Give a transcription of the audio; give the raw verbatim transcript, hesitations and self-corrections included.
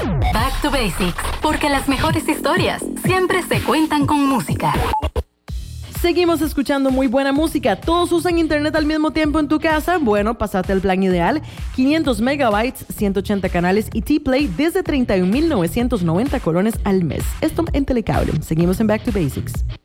Back to Basics, porque las mejores historias siempre se cuentan con música. Seguimos escuchando muy buena música. ¿Todos usan internet al mismo tiempo en tu casa? Bueno, pasate el plan ideal. quinientos megabytes, ciento ochenta canales y T-Play desde treinta y un mil novecientos noventa colones al mes. Esto en Telecable. Seguimos en Back to Basics.